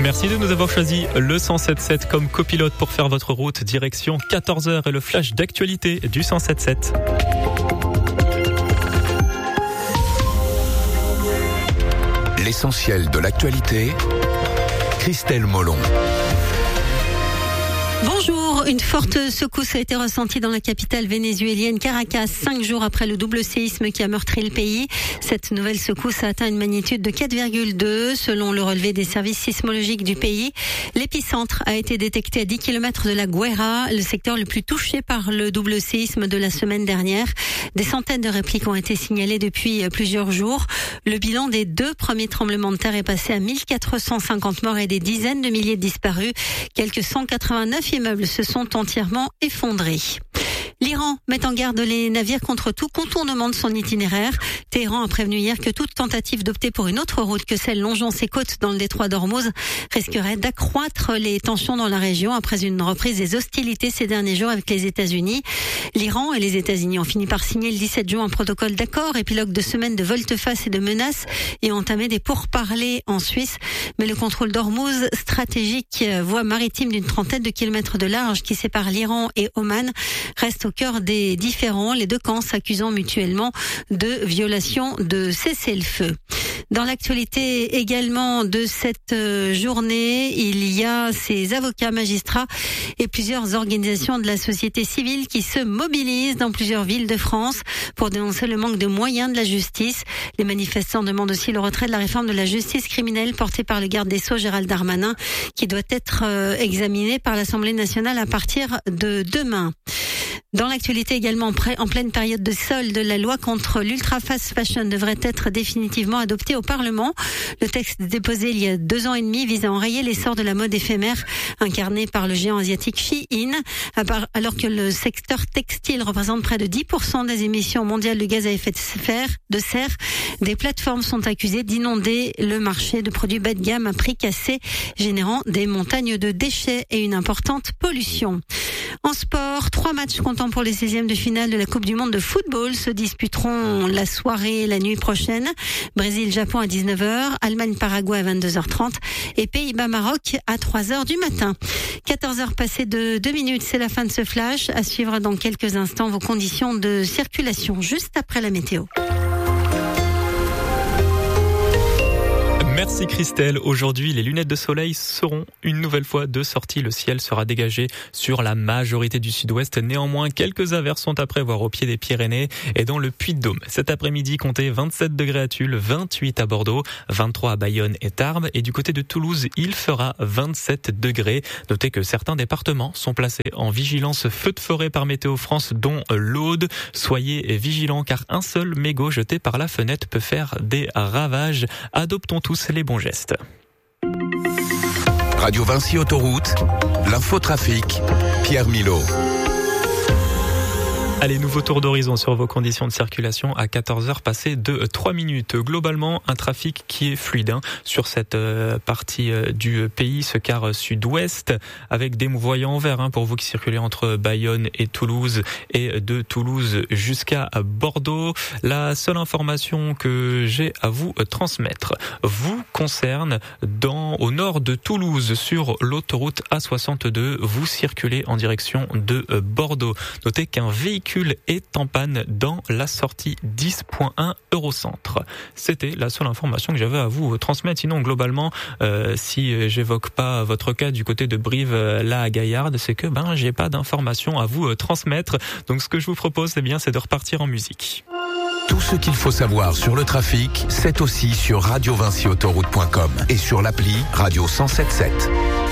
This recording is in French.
Merci de nous avoir choisi le 107.7 comme copilote pour faire votre route direction 14h et le flash d'actualité du 107.7. L'essentiel de l'actualité, Christelle Molon. Bonjour, une forte secousse a été ressentie dans la capitale vénézuélienne Caracas 5 jours après le double séisme qui a meurtri le pays. Cette nouvelle secousse a atteint une magnitude de 4,2 selon le relevé des services sismologiques du pays. L'épicentre a été détecté à 10 km de la Guaira, le secteur le plus touché par le double séisme de la semaine dernière. Des centaines de répliques ont été signalées depuis plusieurs jours. Le bilan des 2 premiers tremblements de terre est passé à 1450 morts et des dizaines de milliers de disparus. Quelques 189 immeubles se sont entièrement effondrés. L'Iran met en garde les navires contre tout contournement de son itinéraire. Téhéran a prévenu hier que toute tentative d'opter pour une autre route que celle longeant ses côtes dans le détroit d'Ormuz risquerait d'accroître les tensions dans la région après une reprise des hostilités ces derniers jours avec les États-Unis. L'Iran et les États-Unis ont fini par signer le 17 juin un protocole d'accord, épilogue de semaines de volte-face et de menaces, et ont entamé des pourparlers en Suisse. Mais le contrôle d'Ormuz, stratégique voie maritime d'une trentaine de kilomètres de large qui sépare l'Iran et Oman, reste au cœur des différends, les 2 camps s'accusant mutuellement de violation de cessez-le-feu. Dans l'actualité également de cette journée, il y a ces avocats, magistrats et plusieurs organisations de la société civile qui se mobilisent dans plusieurs villes de France pour dénoncer le manque de moyens de la justice. Les manifestants demandent aussi le retrait de la réforme de la justice criminelle portée par le garde des Sceaux Gérald Darmanin, qui doit être examinée par l'Assemblée nationale à partir de demain. Dans l'actualité également, en pleine période de solde, la loi contre l'ultra fast fashion devrait être définitivement adoptée au Parlement. Le texte déposé il y a 2 ans et demi vise à enrayer l'essor de la mode éphémère incarnée par le géant asiatique Shein. Alors que le secteur textile représente près de 10% des émissions mondiales de gaz à effet de serre, des plateformes sont accusées d'inonder le marché de produits bas de gamme à prix cassés, générant des montagnes de déchets et une importante pollution. En sport, 3 matchs comptant pour les 16e de finale de la Coupe du Monde de football se disputeront la soirée et la nuit prochaine. Brésil-Japon à 19h, Allemagne-Paraguay à 22h30 et Pays-Bas-Maroc à 3h du matin. 14h passées de 2 minutes, c'est la fin de ce flash. À suivre dans quelques instants vos conditions de circulation juste après la météo. Merci Christelle. Aujourd'hui, les lunettes de soleil seront une nouvelle fois de sortie. Le ciel sera dégagé sur la majorité du sud-ouest. Néanmoins, quelques averses sont à prévoir au pied des Pyrénées et dans le Puy-de-Dôme. Cet après-midi, comptez 27 degrés à Tulle, 28 à Bordeaux, 23 à Bayonne et Tarbes. Et du côté de Toulouse, il fera 27 degrés. Notez que certains départements sont placés en vigilance feu de forêt par Météo France, dont l'Aude. Soyez vigilants car un seul mégot jeté par la fenêtre peut faire des ravages. Adoptons tous les bons gestes. Radio Vinci Autoroute, l'infotrafic, Pierre Milot. Allez, nouveau tour d'horizon sur vos conditions de circulation à 14h passées de 3 minutes. Globalement, un trafic qui est fluide sur cette partie du pays, ce quart sud-ouest, avec des voyants en vert pour vous qui circulez entre Bayonne et Toulouse et de Toulouse jusqu'à Bordeaux. La seule information que j'ai à vous transmettre vous concerne au nord de Toulouse sur l'autoroute A62. Vous circulez en direction de Bordeaux. Notez qu'un véhicule est en panne dans la sortie 10.1 Eurocentre. C'était la seule information que j'avais à vous transmettre. Sinon, globalement, si j'évoque pas votre cas du côté de Brive-la-Gaillarde, c'est que j'ai pas d'informations à vous transmettre. Donc, ce que je vous propose, c'est de repartir en musique. Tout ce qu'il faut savoir sur le trafic, c'est aussi sur radiovinciautoroute.com et sur l'appli Radio 107.7.